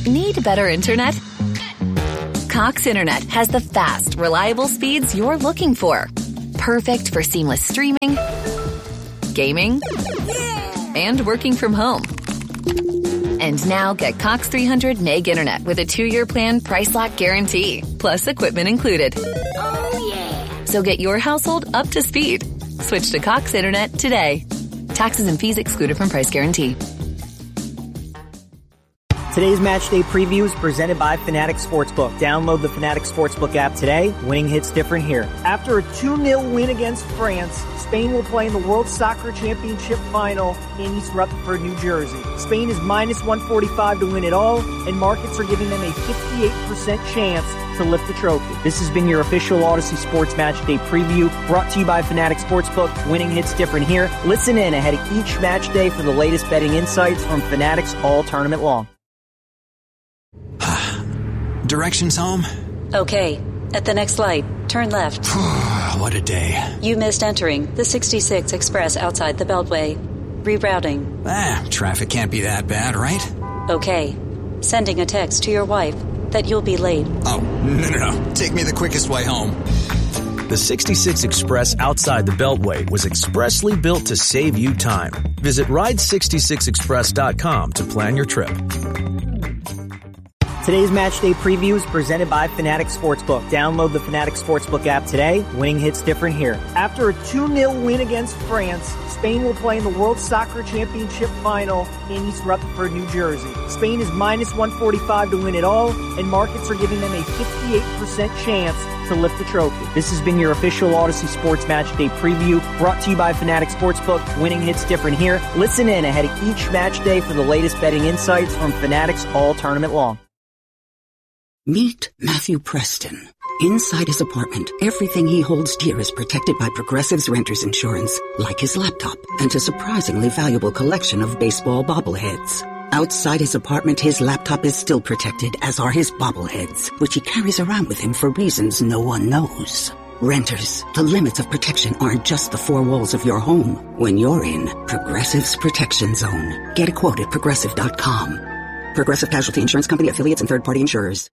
Need better internet? Cox Internet has the fast, reliable speeds you're looking for. Perfect for seamless streaming, gaming, and working from home. And now get Cox 300 meg internet with a 2-year plan price lock guarantee, plus equipment included. Oh, yeah. So get your household up to speed. Switch to Cox Internet today. Taxes and fees excluded from price guarantee. Today's match day preview is presented by Fanatics Sportsbook. Download the Fanatics Sportsbook app today. Winning hits different here. After a 2-0 win against France, Spain will play in the World Soccer Championship final in East Rutherford, New Jersey. Spain is minus 145 to win it all, and markets are giving them a 58% chance to lift the trophy. This has been your official Odyssey Sports Match Day preview, brought to you by Fanatics Sportsbook. Winning hits different here. Listen in ahead of each match day for the latest betting insights from Fanatics all tournament long. Directions home? Okay. At the next light, turn left. What a day. You missed entering the 66 Express outside the Beltway. Rerouting. Traffic can't be that bad, right? Okay. Sending a text to your wife that you'll be late. Oh, no. Take me the quickest way home. The 66 Express outside the Beltway was expressly built to save you time. Visit ride66express.com to plan your trip. Today's match day preview is presented by Fanatics Sportsbook. Download the Fanatics Sportsbook app today. Winning hits different here. After a 2-0 win against France, Spain will play in the World Soccer Championship final in East Rutherford, New Jersey. Spain is minus 145 to win it all, and markets are giving them a 58% chance to lift the trophy. This has been your official Odyssey Sports Match Day preview, brought to you by Fanatics Sportsbook. Winning hits different here. Listen in ahead of each match day for the latest betting insights from Fanatics all tournament long. Meet Matthew Preston. Inside his apartment, everything he holds dear is protected by Progressive's Renter's Insurance, like his laptop and a surprisingly valuable collection of baseball bobbleheads. Outside his apartment, his laptop is still protected, as are his bobbleheads, which he carries around with him for reasons no one knows. Renters, the limits of protection aren't just the four walls of your home. When you're in Progressive's Protection Zone, get a quote at Progressive.com. Progressive Casualty Insurance Company, affiliates, and third-party insurers.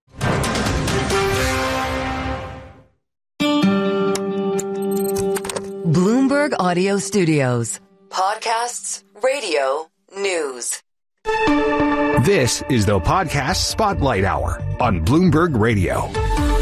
Bloomberg Audio Studios. Podcasts, radio, news. This is the Podcast Spotlight Hour on Bloomberg Radio.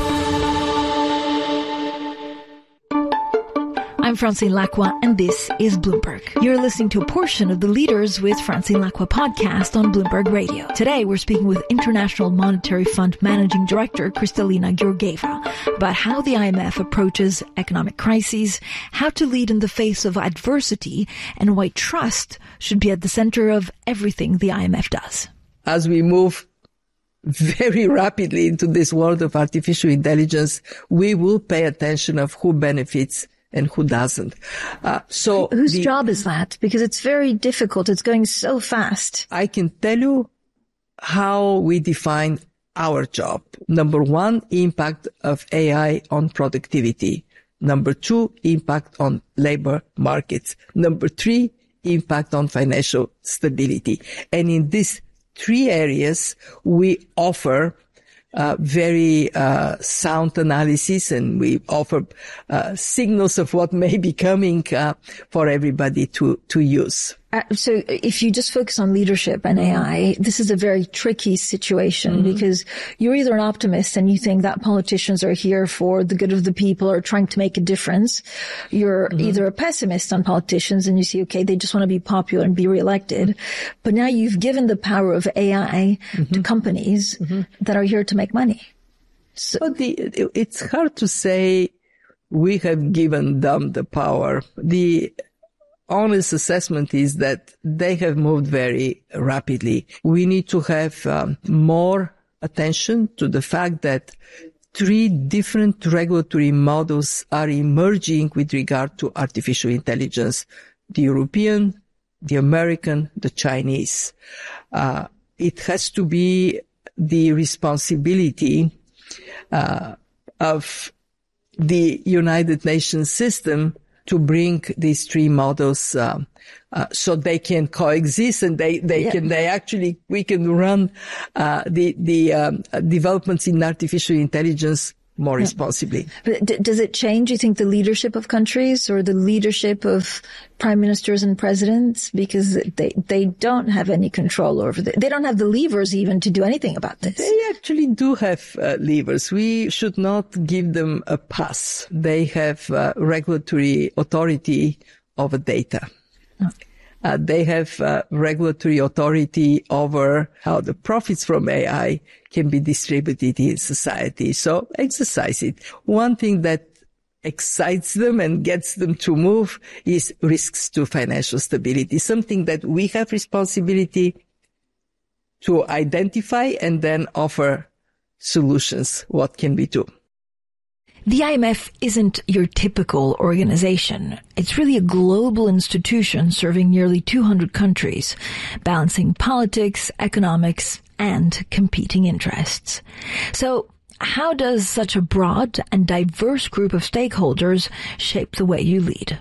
I'm Francine Lacqua, and this is Bloomberg. You're listening to a portion of the Leaders with Francine Lacqua podcast on Bloomberg Radio. Today, we're speaking with International Monetary Fund Managing Director Kristalina Georgieva about how the IMF approaches economic crises, how to lead in the face of adversity, and why trust should be at the center of everything the IMF does. As we move very rapidly into this world of artificial intelligence, we will pay attention of who benefits and who doesn't. Whose job is that? Because it's very difficult. It's going so fast. I can tell you how we define our job. Number one, impact of AI on productivity. Number two, impact on labor markets. Number three, impact on financial stability. And in these three areas, we offer very sound analysis, and we offer signals of what may be coming for everybody to use. So if you just focus on leadership and AI, this is a very tricky situation because you're either an optimist and you think that politicians are here for the good of the people or trying to make a difference. You're either a pessimist on politicians and you see, okay, they just want to be popular and be reelected. But now you've given the power of AI to companies that are here to make money. So it's hard to say we have given them the power. The honest assessment is that they have moved very rapidly. We need to have more attention to the fact that three different regulatory models are emerging with regard to artificial intelligence: the European, the American, the Chinese. It has to be the responsibility of the United Nations system to bring these three models so they can coexist and we can run the developments in artificial intelligence more responsibly. But does it change, you think, the leadership of countries or the leadership of prime ministers and presidents? Because they don't have any control over it. They don't have the levers even to do anything about this. They actually do have levers. We should not give them a pass. They have regulatory authority over data. Okay. They have regulatory authority over how the profits from AI can be distributed in society. So exercise it. One thing that excites them and gets them to move is risks to financial stability, something that we have responsibility to identify and then offer solutions. What can we do? The IMF isn't your typical organization. It's really a global institution serving nearly 200 countries, balancing politics, economics, and competing interests. So, how does such a broad and diverse group of stakeholders shape the way you lead?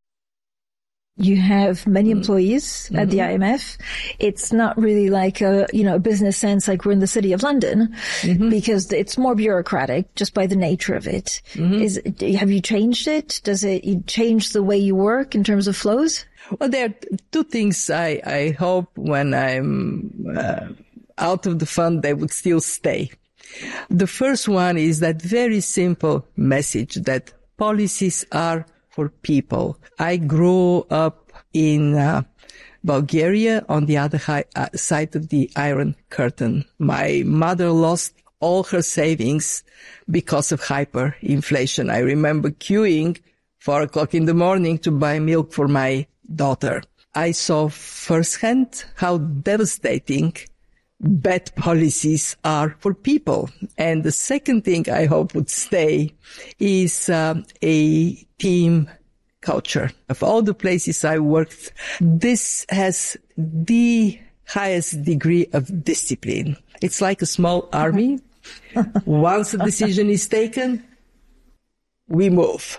You have many employees at the IMF. It's not really like a business sense like we're in the City of London, because it's more bureaucratic just by the nature of it. Have you changed it? Does it change the way you work in terms of flows? Well, there are two things I hope when I'm out of the fund they would still stay. The first one is that very simple message that policies are for people. I grew up in Bulgaria on the other side of the Iron Curtain. My mother lost all her savings because of hyperinflation. I remember queuing 4:00 in the morning to buy milk for my daughter. I saw firsthand how devastating bad policies are for people. And the second thing I hope would stay is a team culture. Of all the places I worked, this has the highest degree of discipline. It's like a small army. Once a decision is taken, we move.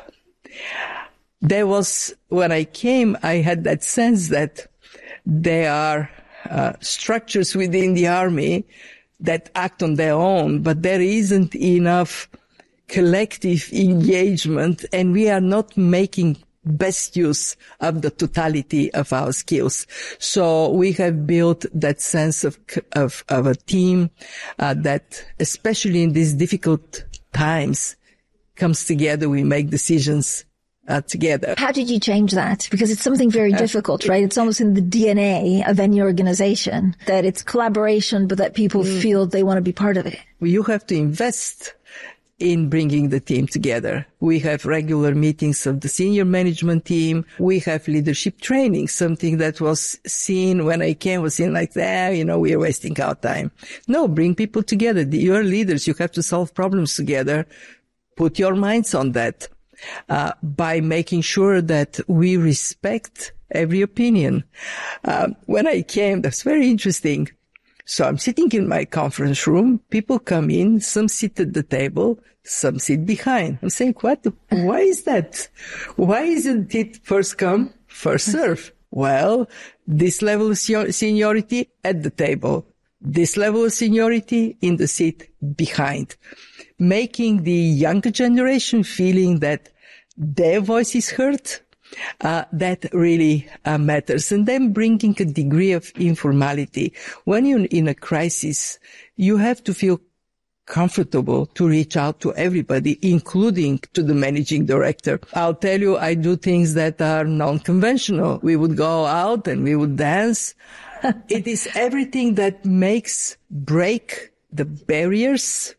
When I came, I had that sense that there are structures within the army that act on their own, but there isn't enough collective engagement, and we are not making best use of the totality of our skills. So we have built that sense of a team that, especially in these difficult times, comes together. We make decisions together. How did you change that? Because it's something very difficult, right? It's almost in the DNA of any organization that it's collaboration, but that people feel they want to be part of it. You have to invest in bringing the team together. We have regular meetings of the senior management team. We have leadership training, something that was seen when I came, was seen like, we're wasting our time. No, bring people together. You're leaders. You have to solve problems together. Put your minds on that. By making sure that we respect every opinion. When I came, that's very interesting. So I'm sitting in my conference room. People come in. Some sit at the table. Some sit behind. I'm saying, what? Why is that? Why isn't it first come, first serve? Well, this level of seniority at the table. This level of seniority in the seat behind. Making the younger generation feeling that their voice is heard, that really matters. And then bringing a degree of informality. When you're in a crisis, you have to feel comfortable to reach out to everybody, including to the managing director. I'll tell you, I do things that are non-conventional. We would go out and we would dance. It is everything that break the barriers,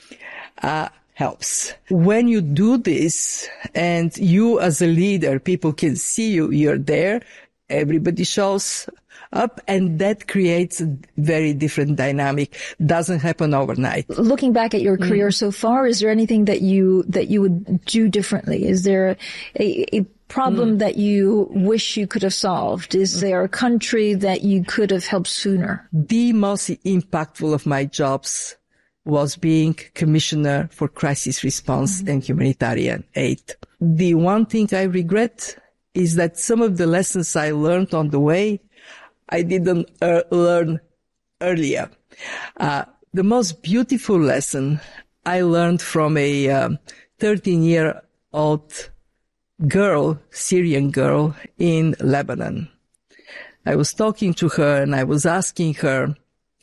helps. When you do this and you as a leader, people can see you're there, everybody shows up, and that creates a very different dynamic. Doesn't happen overnight. Looking back at your career so far, is there anything that you would do differently? Is there a problem that you wish you could have solved? Is there a country that you could have helped sooner? The most impactful of my jobs was being Commissioner for Crisis Response and Humanitarian Aid. the one thing I regret is that some of the lessons I learned on the way, I didn't learn earlier. The most beautiful lesson I learned from a 13-year-old girl, Syrian girl in Lebanon. I was talking to her and I was asking her,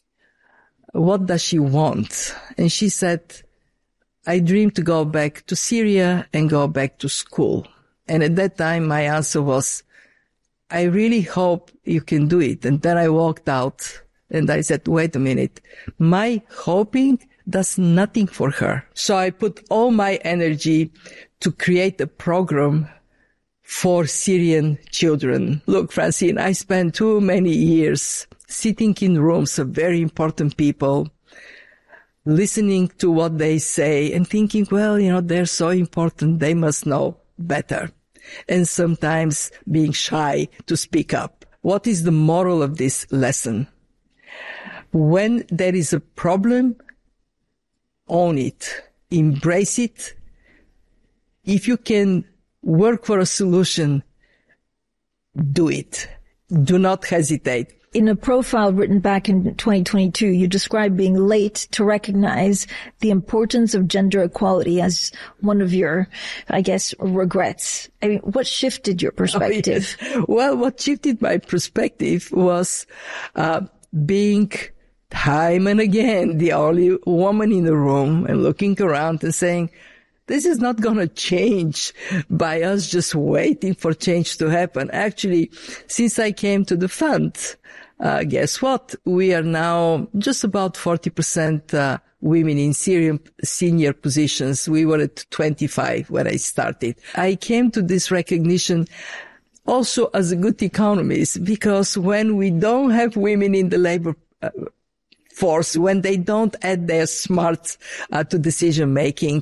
what does she want? And she said, I dream to go back to Syria and go back to school. And at that time, my answer was, I really hope you can do it. And then I walked out and I said, wait a minute, my hoping does nothing for her. So I put all my energy to create a program for Syrian children. Look, Francine, I spent too many years sitting in rooms of very important people, listening to what they say and thinking, well, you know, they're so important, they must know better. And sometimes being shy to speak up. What is the moral of this lesson? When there is a problem, own it, embrace it. If you can work for a solution, do it. Do not hesitate. In a profile written back in 2022, you described being late to recognize the importance of gender equality as one of your, I guess, regrets. I mean, what shifted your perspective? Oh, yes. Well, what shifted my perspective was being time and again the only woman in the room and looking around and saying, this is not going to change by us just waiting for change to happen. Actually, since I came to the fund, guess what? We are now just about 40% women in senior positions. We were at 25 when I started. I came to this recognition also as a good economist, because when we don't have women in the labor force, when they don't add their smarts to decision making,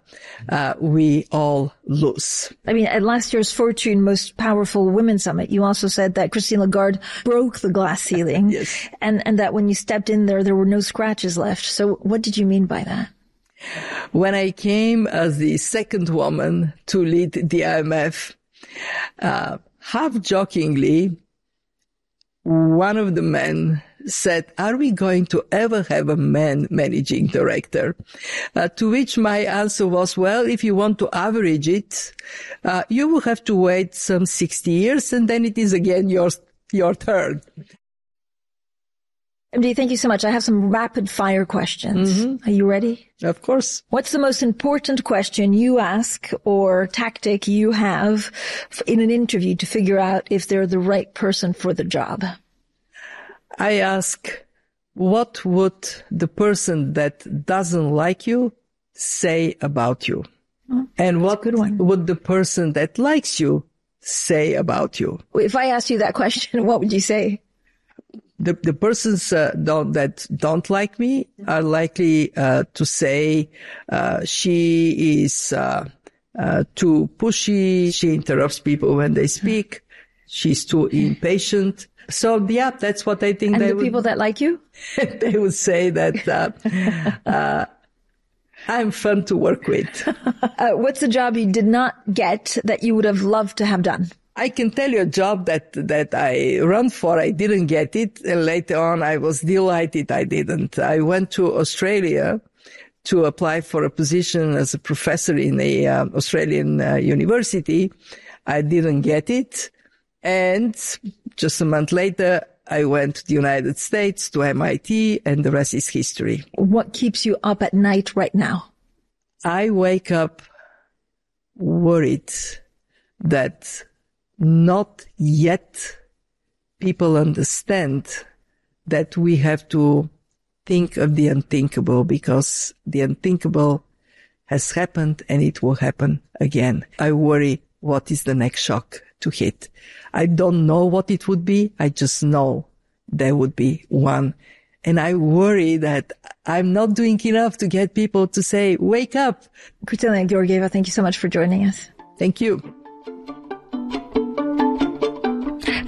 we all lose. I mean, at last year's Fortune Most Powerful Women Summit, you also said that Christine Lagarde broke the glass ceiling. Yes. And that when you stepped in there were no scratches left. So what did you mean by that? When I came as the second woman to lead the IMF, half jokingly, one of the men said, are we going to ever have a man managing director? To which my answer was, well, if you want to average it, you will have to wait some 60 years and then it is again your turn. MD, thank you so much. I have some rapid fire questions. Mm-hmm. Are you ready? Of course. What's the most important question you ask or tactic you have in an interview to figure out if they're the right person for the job? I ask, what would the person that doesn't like you say about you? Oh, and what would the person that likes you say about you? If I asked you that question, what would you say? The persons that don't like me are likely to say she is too pushy, she interrupts people when they speak, she's too impatient. So, yeah, that's what I think. And the people that like you? They would say that I'm fun to work with. What's the job you did not get that you would have loved to have done? I can tell you a job that I ran for. I didn't get it. And later on, I was delighted I didn't. I went to Australia to apply for a position as a professor in a Australian university. I didn't get it. And just a month later, I went to the United States, to MIT, and the rest is history. What keeps you up at night right now? I wake up worried that not yet people understand that we have to think of the unthinkable, because the unthinkable has happened and it will happen again. I worry, what is the next shock to hit? I don't know what it would be. I just know there would be one. And I worry that I'm not doing enough to get people to say, wake up. Kristalina Georgieva, thank you so much for joining us. Thank you.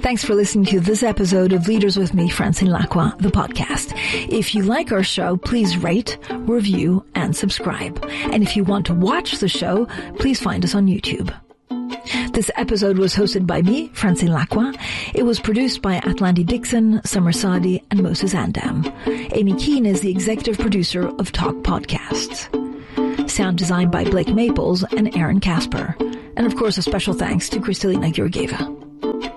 Thanks for listening to this episode of Leaders with me, Francine Lacqua, the podcast. If you like our show, please rate, review, and subscribe. And if you want to watch the show, please find us on YouTube. This episode was hosted by me, Francine Lacqua. It was produced by Atlante Dixon, Summer Sadi, and Moses Andam. Amy Keane is the executive producer of Talk Podcasts. Sound designed by Blake Maples and Aaron Casper. And of course, a special thanks to Kristalina Georgieva.